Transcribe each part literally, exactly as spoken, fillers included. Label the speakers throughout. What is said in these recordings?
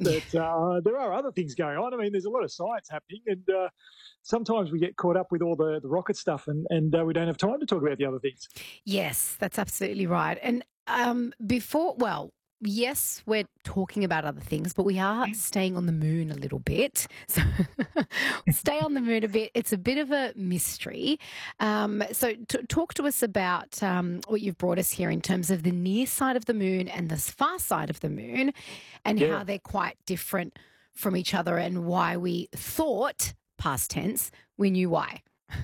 Speaker 1: that uh, there are other things going on. I mean, there's a lot of science happening, and uh, sometimes we get caught up with all the, the rocket stuff, and, and uh, we don't have time to talk about the other things.
Speaker 2: Yes, that's absolutely right. And um, before, well, yes, we're talking about other things, but we are staying on the moon a little bit. So stay on the moon a bit. It's a bit of a mystery. Um, so t- talk to us about um, what you've brought us here in terms of the near side of the moon and the far side of the moon, and
Speaker 1: Yeah.
Speaker 2: how they're quite different from each other, and why we thought, past tense, we knew why.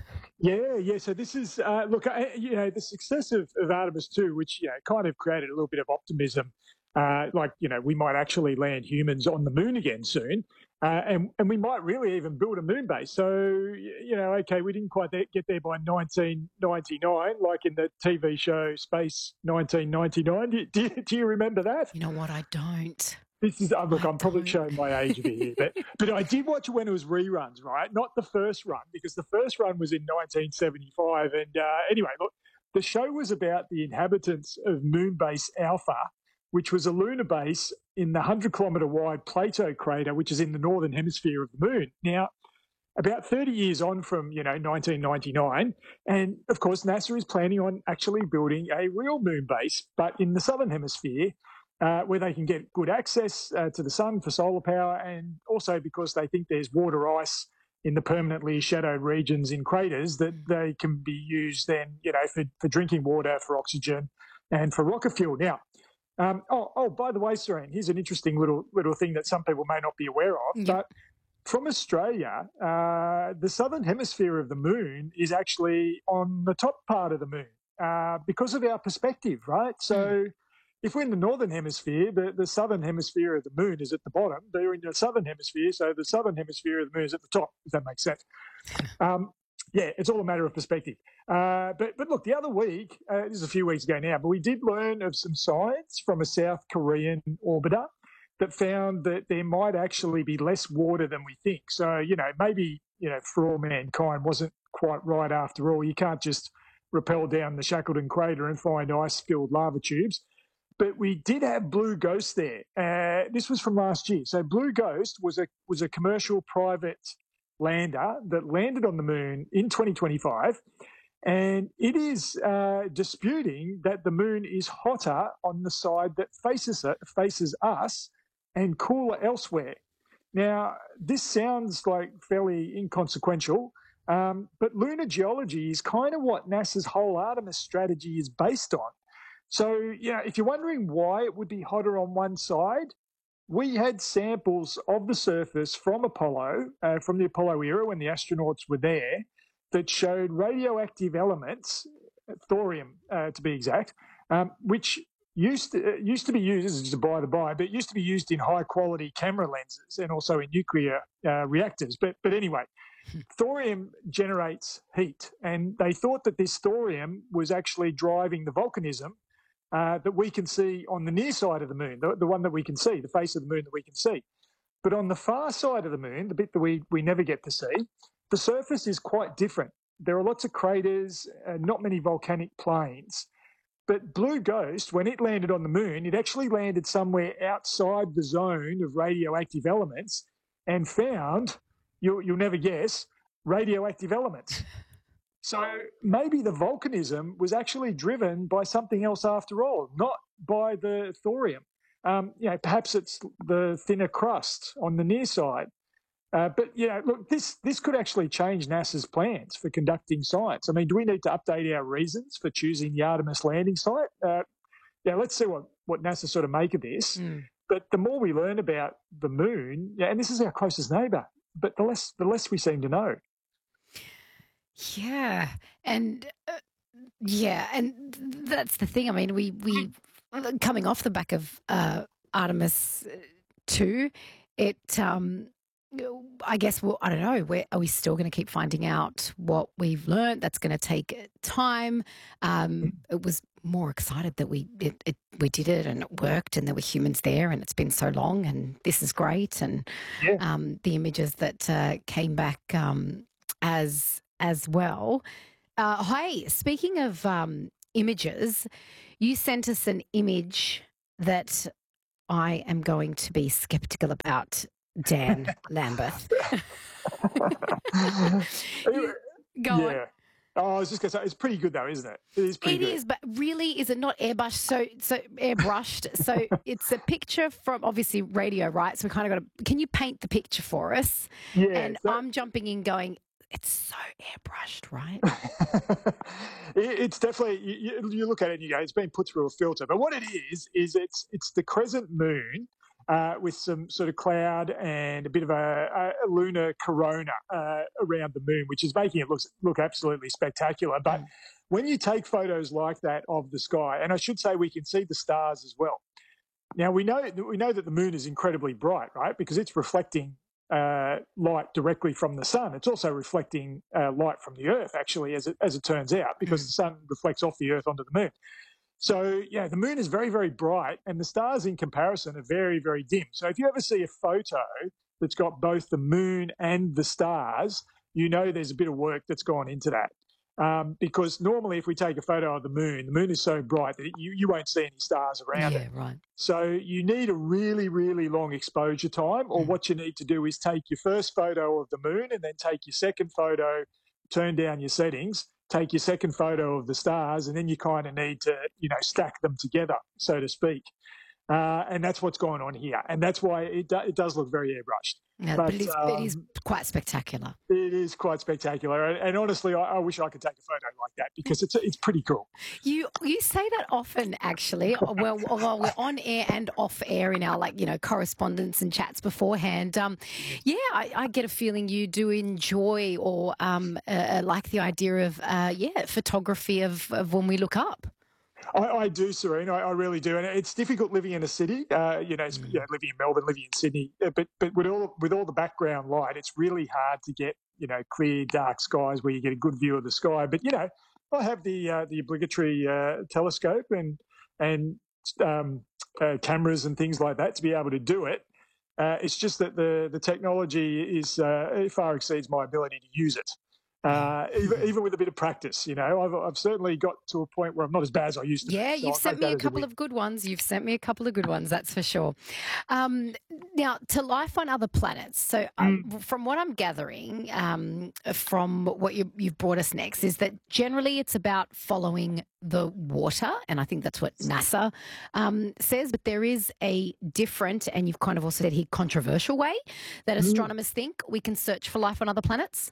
Speaker 1: Yeah, yeah. So this is, uh, look, I, you know, the success of, of Artemis two, which, you know, kind of created a little bit of optimism, uh, like, you know, we might actually land humans on the moon again soon, uh, and, and we might really even build a moon base. So, you know, okay, we didn't quite get there by nineteen ninety-nine, like in the T V show Space nineteen ninety-nine. Do, do, do you remember that?
Speaker 2: You know what? I don't.
Speaker 1: This is, uh, look,
Speaker 2: I
Speaker 1: I'm probably
Speaker 2: don't.
Speaker 1: showing my age a bit here, but, but I did watch it when it was reruns, right? Not the first run, because the first run was in nineteen seventy-five. And uh, anyway, look, the show was about the inhabitants of Moonbase Alpha, which was a lunar base in the one hundred kilometre wide Plato crater, which is in the northern hemisphere of the moon. Now, about thirty years on from, you know, nineteen ninety-nine, and of course NASA is planning on actually building a real moon base, but in the southern hemisphere, uh, where they can get good access uh, to the sun for solar power, and also because they think there's water ice in the permanently shadowed regions in craters that they can be used then, you know, for, for drinking water, for oxygen, and for rocket fuel. Now, um, oh, oh, by the way, Serene, here's an interesting little little thing that some people may not be aware of,
Speaker 2: Yep.
Speaker 1: but from Australia, uh, the southern hemisphere of the moon is actually on the top part of the moon uh, because of our perspective, right? So
Speaker 2: Mm.
Speaker 1: if we're in the northern hemisphere, the, the southern hemisphere of the moon is at the bottom. They're in the southern hemisphere, so the southern hemisphere of the moon is at the top, if that makes sense. Um, yeah, it's all a matter of perspective. Uh, but but look, the other week, uh, this is a few weeks ago now, but we did learn of some science from a South Korean orbiter that found that there might actually be less water than we think. So, you know, maybe, you know, for all mankind wasn't quite right after all. You can't just rappel down the Shackleton crater and find ice-filled lava tubes. But we did have Blue Ghost there. Uh, this was from last year. So Blue Ghost was a was a commercial private lander that landed on the moon in twenty twenty-five. And it is uh, disputing that the moon is hotter on the side that faces it, faces us, and cooler elsewhere. Now, this sounds like fairly inconsequential, um, but lunar geology is kind of what NASA's whole Artemis strategy is based on. So, yeah, if you're wondering why it would be hotter on one side, we had samples of the surface from Apollo, uh, from the Apollo era when the astronauts were there, that showed radioactive elements, thorium uh, to be exact, um, which used to, uh, used to be used, this is just a by the by, but it used to be used in high quality camera lenses and also in nuclear uh, reactors. But, but anyway, thorium generates heat, and they thought that this thorium was actually driving the volcanism uh, that we can see on the near side of the moon, the, the one that we can see, the face of the moon that we can see. But on the far side of the moon, the bit that we, we never get to see, the surface is quite different. There are lots of craters, uh, not many volcanic plains. But Blue Ghost, when it landed on the moon, it actually landed somewhere outside the zone of radioactive elements and found, you'll, you'll never guess, radioactive elements. So maybe the volcanism was actually driven by something else after all, not by the thorium. Um, you know, perhaps it's the thinner crust on the near side. Uh, but, you know, look, this this could actually change NASA's plans for conducting science. I mean, do we need to update our reasons for choosing the Artemis landing site? Uh, yeah, let's see what, what NASA sort of make of this.
Speaker 2: Mm.
Speaker 1: But the more we learn about the moon, yeah, and this is our closest neighbour, but the less the less we seem to know.
Speaker 2: Yeah, and uh, yeah, and th- that's the thing. I mean, we we coming off the back of uh, Artemis two, it. Um, I guess, well, I don't know. Where are we still going to keep finding out what we've learned? That's going to take time. Um, it was more excited that we it, it we did it and it worked, and there were humans there, and it's been so long, and this is great. And
Speaker 1: Yeah.
Speaker 2: um, the images that uh, came back um, as as well. Uh, hi, speaking of um, images, you sent us an image that I am going to be skeptical about Dan Lambeth. You, go on.
Speaker 1: Yeah. Oh, I was just going to say, it's pretty good though, isn't it? It is pretty
Speaker 2: It
Speaker 1: good.
Speaker 2: is, but really, is it not airbrushed? So, so airbrushed. So it's a picture from obviously radio, right? So we kind of got to. Can you paint the picture for us?
Speaker 1: Yeah.
Speaker 2: And
Speaker 1: so-
Speaker 2: I'm jumping in, going, it's so airbrushed, right?
Speaker 1: It- it's definitely you, you look at it and you go, it's been put through a filter. But what it is is it's it's the crescent moon uh, with some sort of cloud and a bit of a, a lunar corona uh, around the moon, which is making it look look absolutely spectacular. But
Speaker 2: Mm.
Speaker 1: when you take photos like that of the sky, and I should say we can see the stars as well. Now we know we know that the moon is incredibly bright, right? Because it's reflecting uh, light directly from the sun. It's also reflecting uh, light from the Earth, actually, as it as it turns out, because
Speaker 2: Mm.
Speaker 1: the sun reflects off the Earth onto the moon. So yeah, the moon is very very bright, and the stars in comparison are very very dim. So if you ever see a photo that's got both the moon and the stars, you know there's a bit of work that's gone into that. Um, because normally, if we take a photo of the moon, the moon is so bright that you, you won't see any stars around
Speaker 2: Yeah,
Speaker 1: it.
Speaker 2: right.
Speaker 1: So you need a really, really long exposure time, or
Speaker 2: Mm.
Speaker 1: what you need to do is take your first photo of the moon and then take your second photo, turn down your settings, take your second photo of the stars, and then you kind of need to, you know, stack them together, so to speak. Uh, and that's what's going on here. And that's why it, do, it does look very airbrushed.
Speaker 2: Yeah,
Speaker 1: But,
Speaker 2: but it is, it is
Speaker 1: um,
Speaker 2: quite spectacular.
Speaker 1: It is quite spectacular. And, and honestly, I, I wish I could take a photo like that because it's it's pretty cool.
Speaker 2: You you say that often, actually. Well, while we're on air and off air in our like you know correspondence and chats beforehand. Um, yeah, I, I get a feeling you do enjoy or um uh, like the idea of uh yeah photography of, of when we look up.
Speaker 1: I, I do, Serene. I, I really do, and it's difficult living in a city. Uh, you know, it's,
Speaker 2: Mm.
Speaker 1: you know, living in Melbourne, living in Sydney, uh, but but with all with all the background light, it's really hard to get you know clear, dark skies where you get a good view of the sky. But you know, I have the uh, the obligatory uh, telescope and and um, uh, cameras and things like that to be able to do it. Uh, it's just that the the technology is uh, it far exceeds my ability to use it. Uh, even, even with a bit of practice, you know, I've, I've certainly got to a point where I'm not as bad as I used to
Speaker 2: Yeah,
Speaker 1: be. So
Speaker 2: you've
Speaker 1: I'll
Speaker 2: sent
Speaker 1: take
Speaker 2: me
Speaker 1: that
Speaker 2: a
Speaker 1: as a
Speaker 2: couple
Speaker 1: win.
Speaker 2: of good ones. You've sent me a couple of good ones, that's for sure. Um, now, to life on other planets. So, uh,
Speaker 1: Mm.
Speaker 2: from what I'm gathering um, from what you, you've brought us next, is that generally it's about following the water. And I think that's what NASA um, says. But there is a different, and you've kind of also said here, controversial way that
Speaker 1: Mm.
Speaker 2: astronomers think we can search for life on other planets.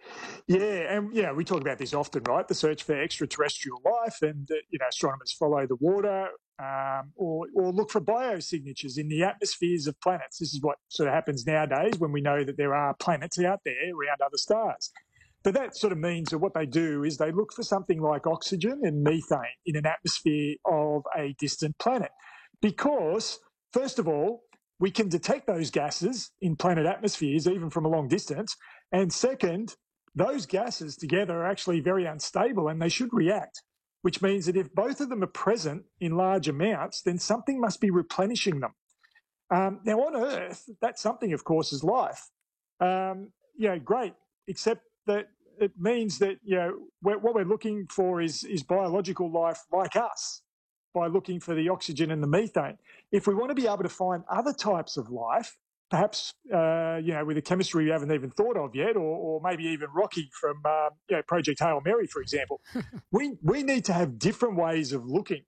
Speaker 1: Yeah, and yeah, we talk about this often, right? The search for extraterrestrial life, and uh, you know, astronomers follow the water, um, or or look for biosignatures in the atmospheres of planets. This is what sort of happens nowadays when we know that there are planets out there around other stars. But that sort of means that what they do is they look for something like oxygen and methane in an atmosphere of a distant planet, because first of all, we can detect those gases in planet atmospheres even from a long distance, and second, those gases together are actually very unstable and they should react, which means that if both of them are present in large amounts, then something must be replenishing them. Um, now, on Earth, that something, of course, is life. Um, you know, great, except that it means that, you know, we're, what we're looking for is, is biological life like us by looking for the oxygen and the methane. If we want to be able to find other types of life, perhaps, uh, you know, with a chemistry we haven't even thought of yet, or, or maybe even Rocky from, um, you know, Project Hail Mary, for example, we, we need to have different ways of looking.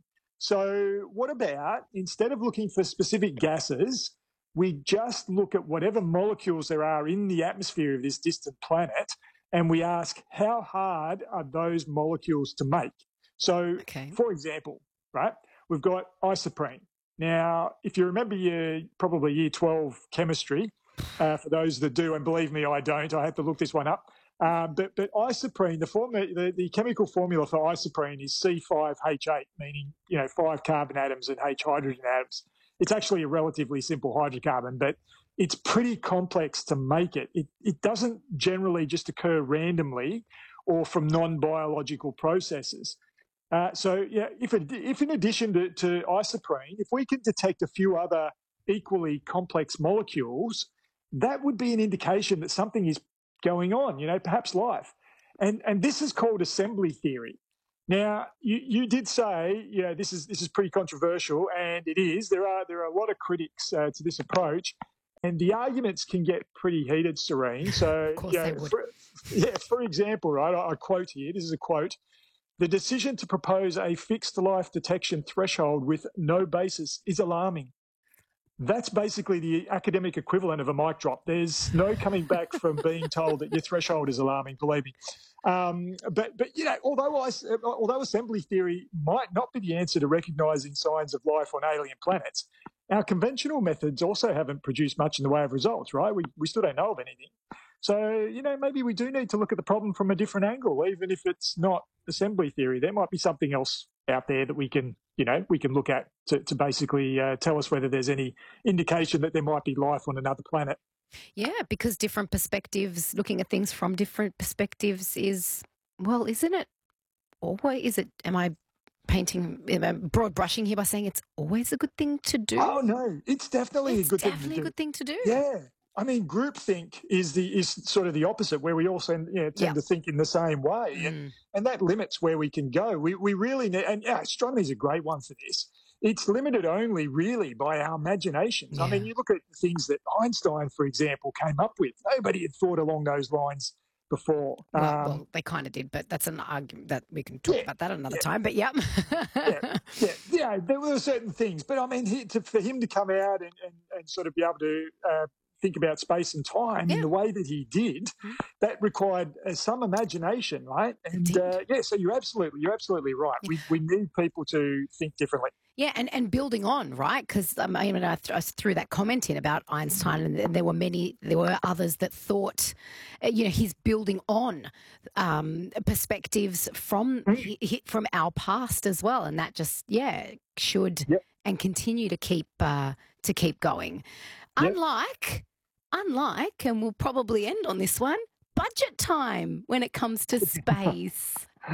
Speaker 1: So what about, instead of looking for specific gases, we just look at whatever molecules there are in the atmosphere of this distant planet, and we ask, how hard are those molecules to make? So,
Speaker 2: Okay.
Speaker 1: for example, right, we've got isoprene. Now, if you remember your probably year twelve chemistry, uh, for those that do, and believe me, I don't, I had to look this one up. Um, but, but isoprene, the, form, the, the chemical formula for isoprene is C five H eight, meaning, you know, five carbon atoms and H hydrogen atoms. It's actually a relatively simple hydrocarbon, but it's pretty complex to make it. It, it doesn't generally just occur randomly or from non-biological processes. Uh, so, yeah, if, it, if in addition to, to isoprene, if we can detect a few other equally complex molecules, that would be an indication that something is going on, you know, perhaps life. And, and this is called assembly theory. Now, you, you did say, you know, this is this is pretty controversial, and it is. There are there are a lot of critics uh, to this approach, and the arguments can get pretty heated, Serene. So,
Speaker 2: Of course
Speaker 1: you
Speaker 2: they
Speaker 1: know,
Speaker 2: would.
Speaker 1: for, yeah, for example, right, I, I quote here. This is a quote: "The decision to propose a fixed life detection threshold with no basis is alarming." That's basically the academic equivalent of a mic drop. There's no coming back from being told that your threshold is alarming, believe me. Um, but, but you know, although, I, although assembly theory might not be the answer to recognising signs of life on alien planets, our conventional methods also haven't produced much in the way of results, right? We, we still don't know of anything. So, you know, maybe we do need to look at the problem from a different angle, even if it's not assembly theory. There might be something else out there that we can, you know, we can look at to, to basically uh, tell us whether there's any indication that there might be life on another planet.
Speaker 2: Yeah, because different perspectives, looking at things from different perspectives is, well, isn't it always, is it, am I painting, am I broad brushing here by saying it's always a good thing to do?
Speaker 1: Oh, no, it's definitely
Speaker 2: it's
Speaker 1: a good thing to do.
Speaker 2: definitely a good thing to do.
Speaker 1: Yeah. I mean, groupthink is the is sort of the opposite, where we all tend, you know, tend
Speaker 2: Yep.
Speaker 1: to think in the same way,
Speaker 2: Mm.
Speaker 1: and, and that limits where we can go. We we really need, and yeah, astronomy is a great one for this. It's limited only really by our imaginations.
Speaker 2: Yeah.
Speaker 1: I mean, you look at things that Einstein, for example, came up with. Nobody had thought along those lines before.
Speaker 2: Well,
Speaker 1: Um,
Speaker 2: well, they kind of did, but that's an argument that we can talk
Speaker 1: Yeah,
Speaker 2: about that another
Speaker 1: yeah.
Speaker 2: time. But yeah,
Speaker 1: yeah, yeah, yeah. There were certain things, but I mean, he, to, for him to come out and, and, and sort of be able to uh, think about space and time
Speaker 2: Yeah.
Speaker 1: in the way that he did,
Speaker 2: Mhm.
Speaker 1: that required uh, some imagination, right? And
Speaker 2: Indeed.
Speaker 1: uh, yeah, so you're absolutely, you're absolutely right. We we need people to think differently.
Speaker 2: Yeah, and, and building on, right? Because um, I mean, I, th- I threw that comment in about Einstein, and, and there were many, there were others that thought, uh, you know, he's building on um, perspectives from he, he, from our past as well, and that just yeah should
Speaker 1: Yep.
Speaker 2: and continue to keep uh, to keep going.
Speaker 1: Yep.
Speaker 2: Unlike, unlike, and we'll probably end on this one. Budget time when it comes to space.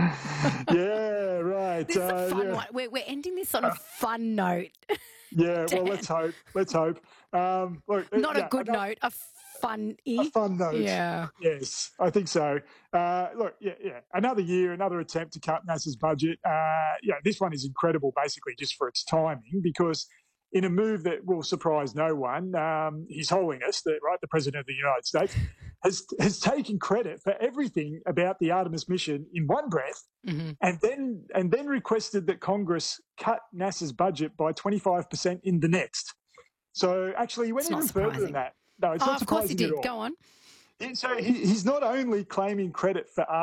Speaker 1: Yeah, right.
Speaker 2: This is
Speaker 1: uh,
Speaker 2: a fun
Speaker 1: yeah.
Speaker 2: one. We're, we're ending this on a fun note.
Speaker 1: Yeah, well,
Speaker 2: Dan.
Speaker 1: let's hope. Let's hope. Um, look, uh,
Speaker 2: Not
Speaker 1: yeah,
Speaker 2: a good
Speaker 1: another-
Speaker 2: note, a fun
Speaker 1: A fun note.
Speaker 2: Yeah.
Speaker 1: Yes, I think so. Uh, look, yeah, yeah. Another year, another attempt to cut NASA's budget. Uh, yeah, this one is incredible, basically, just for its timing, because in a move that will surprise no one, um, His Holiness, the, right, the President of the United States, has has taken credit for everything about the Artemis mission in one breath,
Speaker 2: hmm
Speaker 1: and then and then requested that Congress cut NASA's budget by twenty-five percent in the next. So actually, he went
Speaker 2: It's not
Speaker 1: even further
Speaker 2: surprising.
Speaker 1: than that. No, it's
Speaker 2: Oh,
Speaker 1: not
Speaker 2: of course he
Speaker 1: surprising
Speaker 2: did.
Speaker 1: at all.
Speaker 2: Go on.
Speaker 1: So he, he's not only claiming credit for